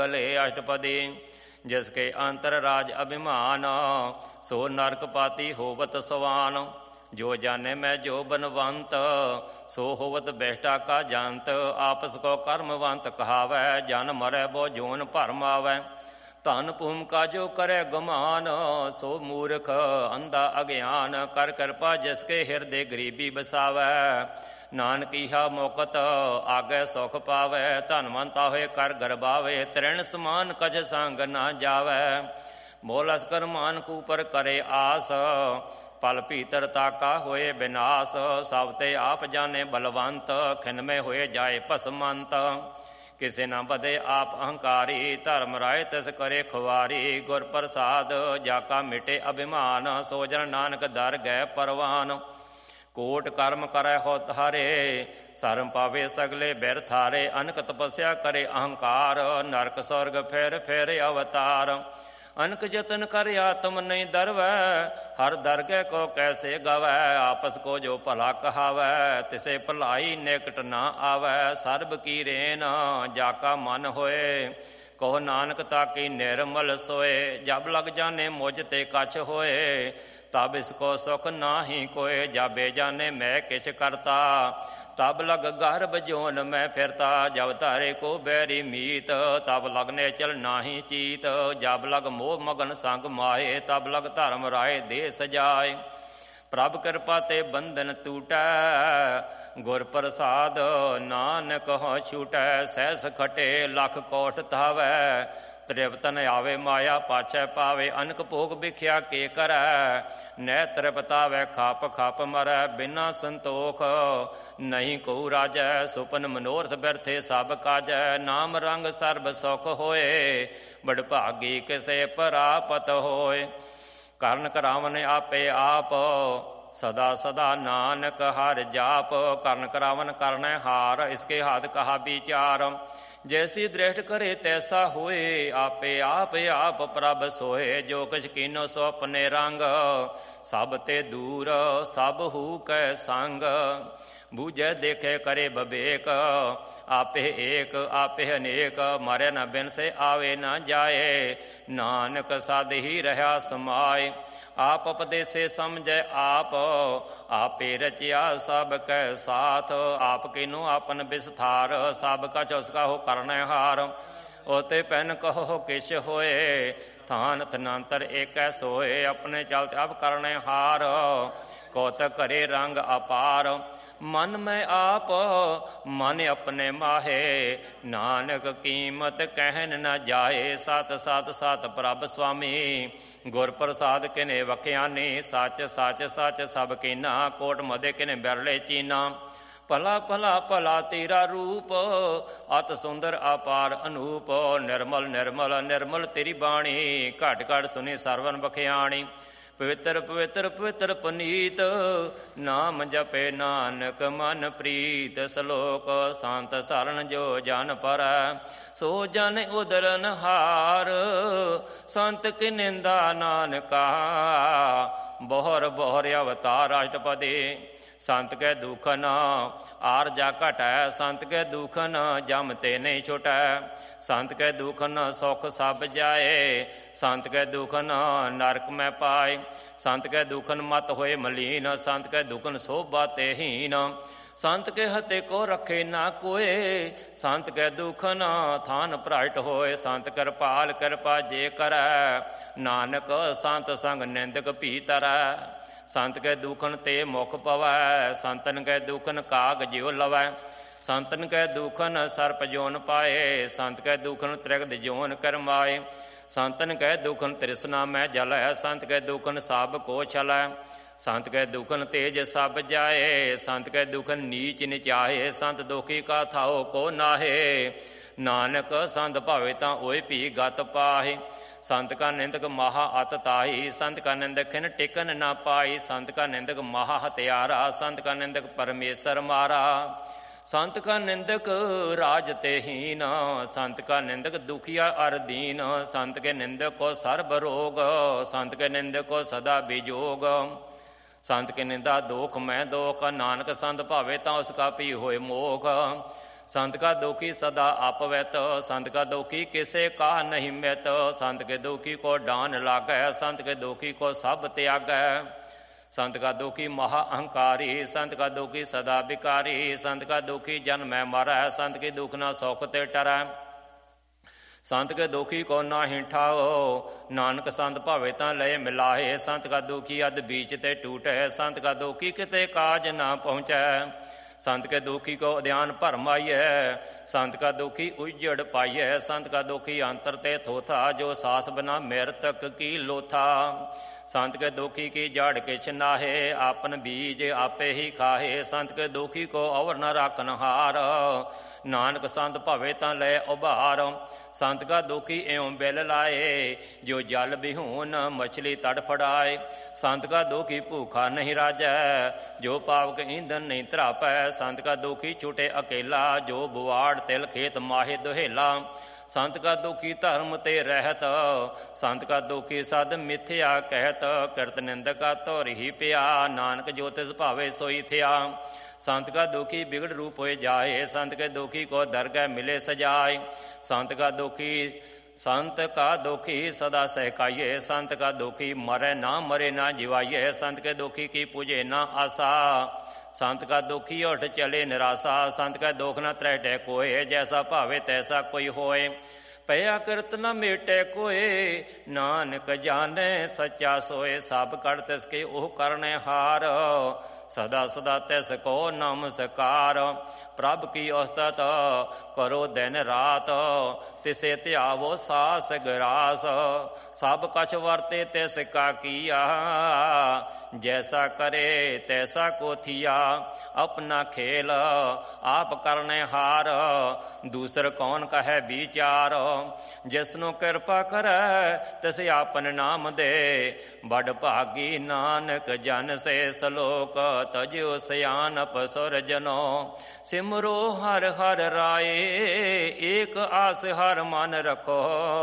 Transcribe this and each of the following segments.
भले अष्टपदी जिसके अंतर राज अभिमान, सो नरक पाती होवत सवान। जो जाने मैं जो बनवंत, सो होवत बेष्टा का जानत। आपस को कर्मवंत कहावै, जन मरै बो जोन भरम आवै। धन भूम का जो करे गुमान, सो मूर्ख अंधा अज्ञान। कर कृपा जिसके हृदय गरीबी बसावै, नानक इहा मोकत आगे सुख पावै। धनवंता होए कर गरबावे, तृण समान कछ संग न जावै। मोल अस्कर मान कूपर करे आस, पल भीतर ताका होए विनाश। सब ते आप जाने बलवंत, खिन में होए जाए भसमंत। किसे न बदे आप अहंकारी, धर्म राय तिस करे खुआरी। गुर प्रसाद जाका मिटे अभिमान, सो जन नानक दर गए परवान। कोट कर्म करे होत हारे, शर्म पावे सगले बिर थारे। अनक तपस्या करे अहंकार, नरक स्वर्ग फेर फेर अवतार। अनक जतन कर आत्म नहीं दरवै, हर दरगह को कैसे गवै। आपस को जो भला कहावै, तिसे भलाई निकट न आवै। सर्ब की रेन जाका मन होए, कहो नानक ताकी निर्मल सोए। जब लग जाने मुझ ते कछ होए, तब इसको सुख नाही कोय। जाबे जाने मैं किछ करता, तब लग गर्भ जोन मैं फिरता। जब तारे को बैरी मीत, तब लगने चल नाही चीत। जब लग मोह मगन संग माए, तब लग धर्म राय दे सजाए। प्रभ कृपा ते बंधन टूटै, गुर प्रसाद नानक हो छूटै। सहस खटे लख कोट धावै, तृप्तन आवे माया पाछै पावे। अनक भोग भिख्या के करै, नै तृप्तावै खाप खाप मरै। बिना संतोख नहीं को राजै, सुपन मनोरथ व्यर्थे सब काजै। नाम रंग सर्ब सुख होए, बड़ भागी किसे परापत होए। करण करावन आपे आप, सदा सदा नानक हर जाप। करण करावन करनै हार, इसके हाथ कहा विचार। जैसी दृष्ट करे तैसा होए, आपे आप प्रभ सोए। जो कछ कीनो सो अपने रंग, सब ते दूर सब हू कै संग। बूझे देखे करे बबेक, आपे एक आपे अनेक। मरे न बिन से आवे न जाए, नानक साध ही रहा समाए। आप उपदेसे समझे आप, आपे रचिया सब कै साथ। आप किनो आपन विस्तार, सब कछ उसका हो करने हार। ओते पैन कहो किश होए, थान थनांतर एक सोए। अपने चलते अब करने हार, कौतक करे रंग अपार। मन में आप मन अपने माहे, नानक कीमत कहन न जाए। सत सत सत प्रभ स्वामी, गुर प्रसाद किने वख्यानी। सच सच सच सब कीना, कोट मदे किने बिरले चीना। भला भला भला तेरा रूप, अत सुंदर अपार अनूप। निर्मल निर्मल निर्मल तेरी बाणी, घट घट सुनी सरवन बख्याणी। पवित्र पवित्र पवित्र पुनीत, नाम जपे नानक मन प्रीत। श्लोक शांत सरन जो जन पर, सो जन उदरन हार। संत की निंदा नानका, बोहर बोहर अवतार। अष्टपदी संत के दुख न आर जा घटै, संत के दुख न जम ते नहीं छुटै। संत के दुख न सुख सब जाए, संत के दुख न नरक में पाए। संत के दुखन मत होए मलीन, संत के दुखन शोभा ते हीन। संत के हते को रखे ना कोए, संत के दुख न थान भ्रष्ट होए। संत कृपाल कृपा जे करै, नानक संत संग निंदक भीतरै। संत के दुखन ते मुख पवै, संतन के दुखन काग ज्यो लवै। संतन के दुखन सर्प जोन पाए, संत के दुखन त्रिगद जोन करमाए। संतन के दुखन तृष्णा में जलै, संत के दुखन सब को छलै। संत के दुखन तेज सब जाए, संत के दुखन नीच निचाए। संत दुखी का थाओ को नाहे, नानक संत भावे तां ओए भी गत पाहे। संत का निंदक महा अत ताही, संत का निंदक खिन टिकन न पाई। संत का निंदक महा हत्यारा, संत का निंदक परमेश्वर मारा। संत का निंदक राज ते हीन, संत का निंदक दुखिया अर दीन। संत के निंदक को सर्ब रोग, संत के निंदक को सदा बिजोग। संत की निंदा दोख में दोख, नानक संत भावे तां उसका भी होए मोख। संत का दुखी सदा अपवैत, संत का दुखी किसे का नहीं मित। संत के दुखी को डान लागै, संत के दुखी को सब त्यागै। संत का दुखी महा अहंकारी, संत का दुखी सदा विकारी। संत का दुखी जन्मै मरै, संत की दुख न सुख ते टरै। संत के दुखी को ना हिंठाओ, नानक संत भावे तां लय मिलाए। संत का दुखी अध बीच ते टूटै, संत का दुखी किते काज ना पहुँचै। संत के दुखी को ध्यान भरमाइए, संत का दुखी उजड़ पाइए। संत का दुखी अंतर ते थोथा, जो सास बना मृतक की लोथा। संत के दुखी की जड़ किछ नाहे, आपन बीज आपे ही खाहे। संत के दुखी को अवर न राखन हार, नानक संत भावे तां लय उभार। संत का दुखी एवं बिल लाए, जो जल बिहून मछली तड़फड़ाए। संत का दुखी भूखा नहीं राजै, जो पावक ईंधन नहीं त्रापै। संत का दुखी छूटे अकेला, जो बुआड़ तिल खेत माहे दुहेला। संत का दुखी धर्म ते रहत, संत का दुखी सद मिथ्या कहत। किरत निंदका तोर ही पिया, नानक जो तिस भावे सोई थिया। संत का दुखी बिगड़ रूप हो जाए, संत के दुखी को दरगह मिले सजाए। संत का दुखी सदा सहकाइए, संत का दुखी मरे ना जिवाइए। संत के दुखी की पूजे ना आशा, संत का दुखी उठ चले निराशा। संत का दुख न त्रहटे कोय, जैसा भावे तैसा कोई होए। पया किरत न मेटे कोय, नानक जाने सच्चा सोए। सब कर तिसके ओह करने हार, सदा सदा तिस को नमस्कार। प्रभ की औसत करो दिन रात, तिसे त्यावो सास ग्रास। सब कछ वर्ते तिसका किया, जैसा करे तैसा को थिया। अपना खेल आप करने हार, दूसर कौन कहे विचार। जिसनो कृपा करे तिस आपन नाम दे, बड़ भागी नानक जन से सलोक। तजो सयानप सुर जनो, सिमरो हर हर राय। एक आस हर मन रखो,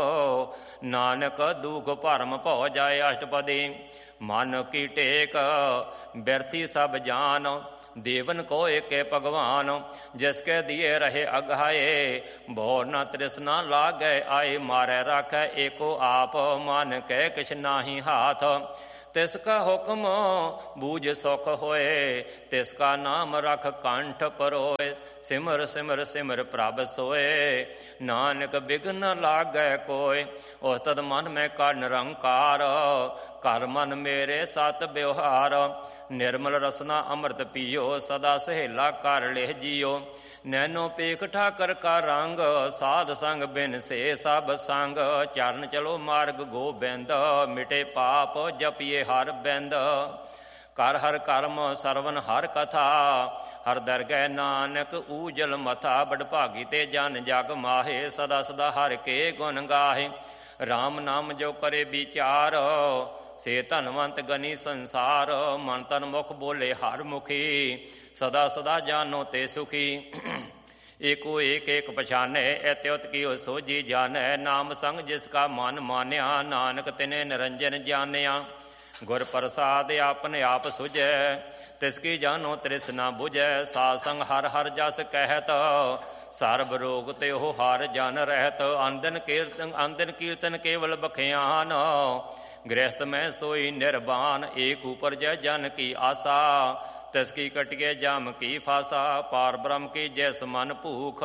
नानक दुख भरम भौ जाए। अष्टपदी मन की टेक व्यर्थी सब जान, देवन को एक भगवान। जिसके दिए रहे अघाए, भोर न तृष्णा लागे आए। मारे राखे एको आप, मन के किछ नाही हाथ। तिसका हुक्म बूझ सुख होए, तिसका नाम रख कंठ परोए। सिमर सिमर सिमर प्रभ सोए, नानक बिघ्न लागै कोय। उस तद मन में कर निरंकार, कर मन मेरे सत व्यवहार। निर्मल रसना अमृत पियो, सदा सहेला कर लेह जियो। नैनो पेख ठाकर का रंग, साध संग बिन से सब संग। चरण चलो मार्ग गोबिंद, मिटे पाप जपिए हर बिंद। कर हर कर्म सरवन हर कथा, हर दरगह नानक ऊजल मथा। बड़ भागी ते जन जग माहे, सदा सदा हर के गुण गाहे। राम नाम जो करे विचार, से धनवंत गनी संसार। मन तन मुख बोले हर मुखी, सदा सदा जानो ते सुखी। एको एक एक पछाने, एत्योत की सोझी जाने। नाम संग जिसका मन मान्या, नानक तिने निरंजन जानिया। गुर प्रसाद आपने आप सुझै, तिसकी जानो तृष्णा बुझै। साध संग हर हर जस कहत, सर्ब रोग ते हो हर जन रहत। आंदन कीर्तन केवल बखियान, गृहस्थ में सोई निर्वाण। एक ऊपर जय जन की आशा, तिसकी कटिए जाम की फासा। पार ब्रह्म की जैस मन भूख,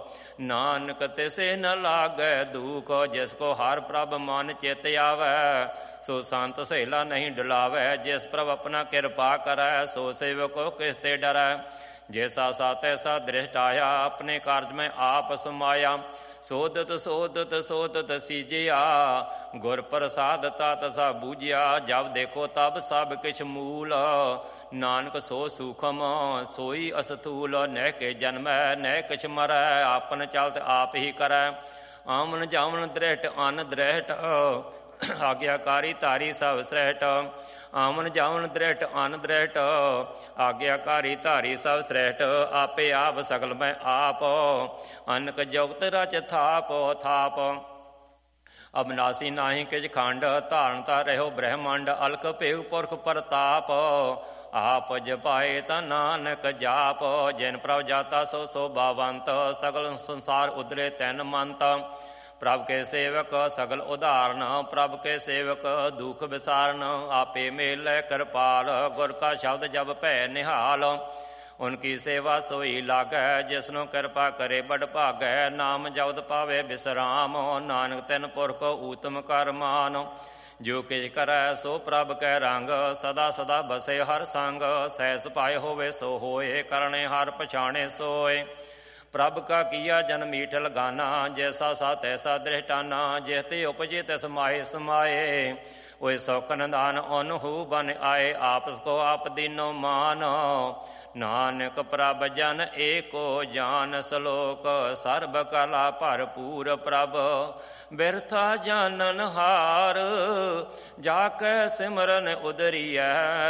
नानक तिसे न लागै दुख। जिसको हर प्रभ मन चित आवे, सो संत सहेला नहीं डुलावे। जिस प्रभ अपना कृपा करै, सो सेवको किसते डरै। जैसा सा तैसा दृष्ट आया, अपने कार्य में आप समाया। सोदत सोदत सोदत सीजिया, गुर प्रसाद तात सा बूझिया। जब देखो तब सब किछ मूल, नानक सो सूखम सोई अस्थूल। नह के जन्मै नह किछ मरै, आपन चलत आप ही करै। आमन जामन दृष्ट अन दृष्ट, आज्ञाकारी तारी सब श्रेष्ठ। आमन जामन दृष्ट अन दृष्ट, आज्ञाकारी धारी सब श्रेष्ठ। आपे आप सकल में आप, अनक जुगत रच थाप थाप। ਅਬਨਾਸੀ ਨਾਹੀ ਕਿਛ ਖੰਡ, ਧਾਰਨਤਾ ਰਹਿਓ ਬ੍ਰਹਮੰਡ। ਅਲਕ ਭੇਗ ਪੁਰਖ ਪ੍ਰਤਾਪ, ਆਪ ਜਪਾਏ ਤਾਂ ਨਾਨਕ ਜਾਪ। ਜਿਨ ਪ੍ਰਭ ਜਾਤਾ ਸੋ ਸੋਭਾਵੰਤ, ਸਗਲ ਸੰਸਾਰ ਉਦਰੇ ਤੈਨ ਮੰਤ। ਪ੍ਰਭ ਕੇ ਸੇਵਕ ਸਗਲ ਉਦਾਹਰਨ, ਪ੍ਰਭ ਕੇ ਸੇਵਕ ਦੁਖ ਵਿਸਾਰਨ। ਆਪੇ ਮੇਲੈ ਕਿਰਪਾਲ, ਗੁਰ ਕਾ ਸ਼ਬਦ ਜਬ ਭੈ ਨਿਹਾਲ। ਉਨਕੀ ਸੇਵਾ ਸੋਈ ਲਾਗੈ, ਜਿਸਨੂੰ ਕਿਰਪਾ ਕਰੇ ਬੜ ਭਾਗੈ। ਨਾਮ ਜਪਤ ਪਾਵੇ ਬਿਸਰਾਮ, ਨਾਨਕ ਤਿਨ ਪੁਰਖ ਊਤਮ ਕਰ ਮਾਨ। ਜੋ ਕਿਛ ਕਰੈ ਸੋ ਪ੍ਰਭ ਕੈ ਰੰਗ, ਸਦਾ ਸਦਾ ਬਸੇ ਹਰ ਸੰਗ। ਸਹਿਜ ਪਾਏ ਹੋਵੇ ਸੋ ਹੋਏ, ਕਰਨੇ ਹਰ ਪਛਾਣੇ ਸੋਏ। ਪ੍ਰਭ ਕਾ ਕੀਆ ਜਨ ਮੀਠ ਲਗਾਨਾ, ਜੈਸਾ ਸਾ ਤੈਸਾ ਦ੍ਰਿਸ਼ਟਾਨਾ। ਜਿਸ ਤੇ ਉਪਜੇ ਤਿਸ ਮਾਹੇ ਸਮਾਏ, ਓਏ ਸੌਖ ਨਿਦਾਨ ਉਹਨੁ ਬਨ ਆਏ। ਆਪਸ ਕੋ ਆਪ ਦੀਨੋ ਮਾਨ, ਨਾਨਕ ਪ੍ਰਭ ਜਨ ਏਕੋ ਜਾਨ। ਸਲੋਕ ਸਰਬ ਕਲਾ ਭਰਪੂਰ, ਪ੍ਰਭ ਬਿਰਥਾ ਜਾਨਨ ਹਾਰ। ਜਾ ਕੈ ਸਿਮਰਨ ਉਦਰੀਐ,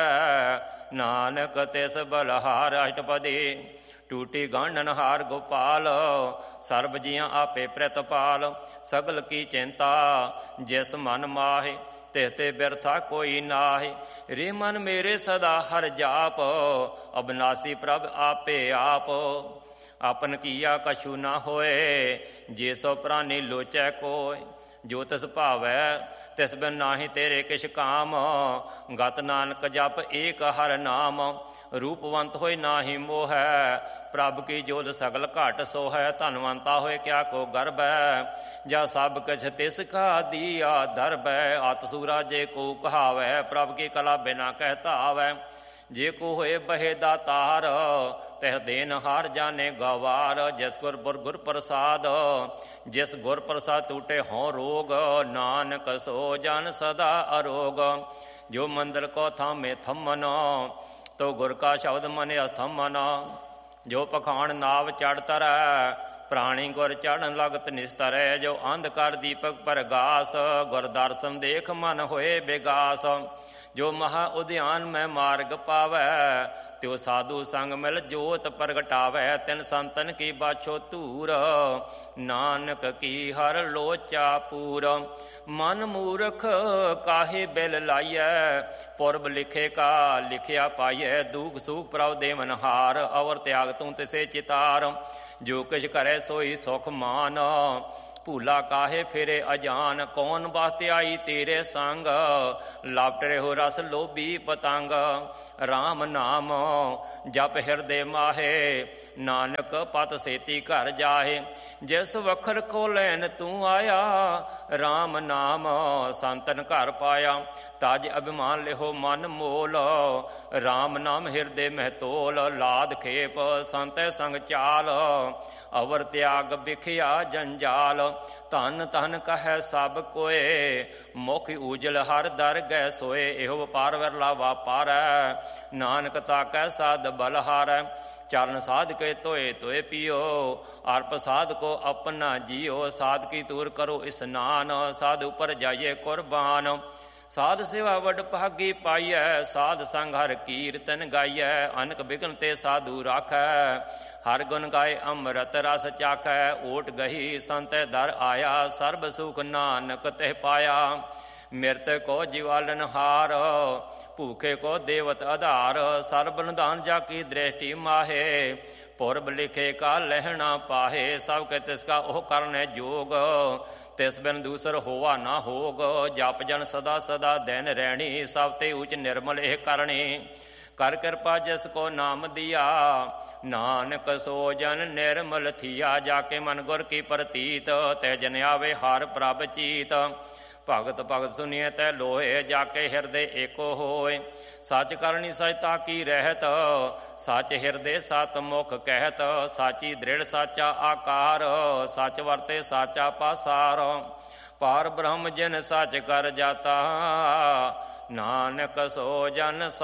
ਨਾਨਕ ਤਿਸ ਬਲਹਾਰ। ਅਸ਼ਟਪਦੀ ਟੂਟੀ ਗਾਂਢਨ ਹਾਰ ਗੋਪਾਲ, ਸਰਬ ਜੀਆਂ ਆਪੇ ਪ੍ਰਿਤਪਾਲ। ਸਗਲ ਕੀ ਚਿੰਤਾ ਜਿਸ ਮਨ ਮਾਹੇ, ਤਿਸ ਤੇ ਬਿਰਥਾ ਕੋਈ ਨਾਹੀ। ਰੇ ਮਨ ਮੇਰੇ ਸਦਾ ਹਰ ਜਾਪ, ਅਬਨਾਸੀ ਪ੍ਰਭ ਆਪੇ ਆਪ। ਆਪਨ ਕੀਆ ਕਛੂ ਨਾ ਹੋਏ, ਜੇ ਸੋ ਪ੍ਰਾਨੀ ਲੋਚੈ ਕੋਇ। ਜੋ ਤਿਸ ਭਾਵੈ ਤਿਸ ਬਿਨ ਨਾਹੀ ਤੇਰੇ ਕਿਛ ਕਾਮ। ਗਤ ਨਾਨਕ ਜਪ ਏਕ ਹਰ ਨਾਮ, ਰੂਪਵੰਤ ਹੋਏ ਨਾਹੀ ਮੋਹੈ। ਪ੍ਰਭ ਕੀ ਜੋਤ ਸਗਲ ਘਟ ਸੋਹੈ, ਧਨਵੰਤਾ ਹੋਏ ਕਿਆ ਕੋ ਗਰਬੈ। ਜਾ ਸਭ ਕਛ ਤਿਸ ਕਾ ਦੀਆ ਦਰਬੈ, ਅਤ ਸੂਰਾ ਜੇ ਕੋ ਕਹਾਵੈ। ਪ੍ਰਭ ਕੀ ਕਲਾ ਬਿਨਾ ਕਹਿ ਧਾਵੈ, ਜੇ ਕੋ ਹੋਏ ਬਹੇ ਦਾਤਾਰ। ਤਿਸ ਦੇਨ ਹਾਰ ਜਾਣੇ ਗਵਾਰ, ਜਿਸ ਗੁਰ ਗੁਰ ਪ੍ਰਸਾਦ। ਜਿਸ ਗੁਰ ਪ੍ਰਸਾਦ ਟੂਟੇ ਹੋਂ ਰੋਗ, ਨਾਨਕ ਸੋ ਜਨ ਸਦਾ ਅਰੋਗ। ਜੋ ਮੰਦਰ ਕੋ ਥਾਮੇ ਥੰਮਨ, ਤੋ ਗੁਰ ਕਾ ਸ਼ਬਦ ਮਨ ਅਥੰਮਨ। ਜੋ ਪਖਾਣ ਨਾਵ ਚੜ ਤਰੈ, ਪ੍ਰਾਣੀ ਗੁਰ ਚੜਨ ਲਗਤ ਨਿਸਤਰੈ। ਜੋ ਅੰਧ ਕਰ ਦੀਪਕ ਪ੍ਰਗਾਸ, ਗੁਰ ਦਰਸ਼ਨ ਦੇਖ ਮਨ ਹੋਏ ਬਿਗਾਸ। ਜੋ ਮਹਾ ਉਦਿਆਨ ਮੈਂ ਮਾਰਗ ਪਾਵੈ, ਤਿਉ ਸਾਧੂ ਸੰਗ ਮਿਲ ਜੋਤ ਪ੍ਰਗਟਾਵੈ। ਤਿਨ ਸੰਤਨ ਕੀ ਬਾਛੋ ਧੂਰ, ਨਾਨਕ ਕੀ ਹਰ ਲੋਚਾ ਪੂਰ। ਮਨ ਮੂਰਖ ਕਾਹੇ ਬਿਲ ਲਾਈਐ, ਪੁਰਬ ਲਿਖੇ ਕਾ ਲਿਖਿਆ ਪਾਈਐ। ਦੁਖ ਸੁਖ ਪ੍ਰਭ ਦੇਵਨ ਹਾਰ, ਅਵਰ ਤਿਆਗ ਤੂੰ ਤਿਸੇ ਚਿਤਾਰ। ਜੋ ਕਿਛ ਕਰੈ ਸੋਈ ਸੁਖ ਮਾਨ, ਭੂਲਾ ਕਾਹੇ ਫਿਰੇ ਅਜਾਨ। ਕੌਣ ਵਾਸਤੇ ਆਈ ਤੇਰੇ ਸੰਗ, ਲਾਪਟ ਰਹਿਓ ਰਸ ਲੋਭੀ ਪਤੰਗ। ਰਾਮ ਨਾਮ ਜਪ ਹਿਰਦੇ ਮਾਹੇ, ਨਾਨਕ ਪਤ ਸੇਤੀ ਘਰ ਜਾਹੇ। ਜਿਸ ਵਖਰ ਕੋ ਲੈਨ ਤੂੰ ਆਇਆ, ਰਾਮ ਨਾਮ ਸੰਤਨ ਘਰ ਪਾਇਆ। ਤਜ ਅਭਿਮਾਨ ਲਿਹੋ ਮਨ ਮੋਲ, ਰਾਮ ਨਾਮ ਹਿਰਦੇ ਮਹਿ ਤੋਲ। ਲਾਦ ਖੇਪ ਸੰਤੈ ਸੰਗ ਚਾਲ, ਅਵਰ ਤਿਆਗ ਵਿਖਿਆ ਜੰਜਾਲ। ਧਨ ਧਨ ਕਹੈ ਸਭ ਕੋਏ, ਮੁਖ ਊਜਲ ਹਰ ਦਰ ਗੈ ਸੋਏ। ਇਹੋ ਵਪਾਰ ਵਿਰਲਾ ਵਾਪਾਰੈ, ਨਾਨਕ ਤਾਕੈ ਸਾਧ ਬਲਹਾਰੈ। ਚਰਨ ਸਾਧ ਕੇ ਧੋਏ ਧੋਏ ਪੀਓ, ਅਰਪ ਸਾਧ ਕੋ ਆਪਣਾ ਜੀਓ। ਸਾਧ ਕੀ ਤੂਰ ਕਰੋ ਇਸਨਾਨ, ਸਾਧ ਉਪਰ ਜਾਈਏ ਕੁਰਬਾਨ। ਸਾਧ ਸੇਵਾ ਵਡ ਭਾਗੀ ਪਾਈਐ, ਸਾਧ ਸੰਗ ਹਰ ਕੀਰਤਨ ਗਾਈਐ। ਅਨਕ ਬਿਗਨ ਤੇ ਸਾਧੂ ਰਾਖੈ, ਹਰ ਗੁਣ ਗਾਏ ਅੰਮ੍ਰਿਤ ਰਸ ਚਾਖੈ। ਓਟ ਗਹੀ ਸੰਤੈ ਦਰ ਆਇਆ, ਸਰਬ ਸੁਖ ਨਾਨਕ ਤੇ ਪਾਇਆ। ਮਿਰਤ ਕੋ ਜਿਵਾਲਨ ਹਾਰ, ਭੂਖੇ ਕੋ ਦੇਵਤ ਆਧਾਰ। ਸਰਬ ਨਿਧਾਨ ਜਾ ਕੀ ਦ੍ਰਿਸ਼ਟੀ ਮਾਹੇ, ਪੁਰਬ ਲਿਖੇ ਕਾ ਲਹਿਣਾ ਪਾਹੇ। ਸਭ ਕੇ ਤਿਸ ਕਾ ਉਹ ਕਰਨੇ ਜੋਗ, ਤਿਸ ਬਿਨ ਦੂਸਰ ਹੋਵਾ ਨਾ ਹੋਗ। ਜਪ ਜਨ ਸਦਾ ਸਦਾ ਦਿਨ ਰਹਿਣੀ, ਸਭ ਤੇ ਉੱਚ ਨਿਰਮਲ ਇਹ ਕਰਨੀ। ਕਰ ਕਿਰਪਾ ਜਿਸ ਕੋ ਨਾਮ ਦਿਆ, ਨਾਨਕ ਸੋ ਜਨ ਨਿਰਮਲ ਥੀਆ। ਜਾ ਕੇ ਮਨ ਗੁਰ ਕੀ ਪ੍ਰਤੀਤ, ਤੈ ਜਨ ਆਵੇ ਹਰ ਪ੍ਰਭ ਚੀਤ। ਭਗਤ ਭਗਤ ਸੁਨੀਏ ਤੈ ਲੋਏ, ਜਾ ਕੇ ਹਿਰਦੇ ਏਕੋ ਹੋਏ। ਸੱਚ ਕਰਨੀ ਸਚਤਾ ਕੀ ਰਹਿਤ, ਸੱਚ ਹਿਰਦੇ ਸਤ ਮੁਖ ਕਹਿਤ। ਸਾਚੀ ਦ੍ਰਿੜ ਸਾਚਾ ਆਕਾਰ, ਸੱਚ ਵਰਤੇ ਸਾਚਾ ਪਾਸਾਰ। ਪਾਰ ਬ੍ਰਹਮ ਜਿਨ ਸੱਚ ਕਰ ਜਾਤਾ, ਨਾਨਕ ਸੋ ਜਨ